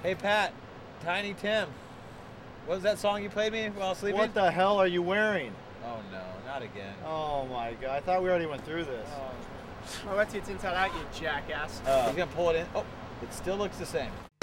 Hey Pat, Tiny Tim. What was that song you played me while sleeping? What the hell are you wearing? Oh no, not again. Oh my god, I thought we already went through this. I'll let you inside out, you jackass. He's gonna pull it in. Oh, it still looks the same.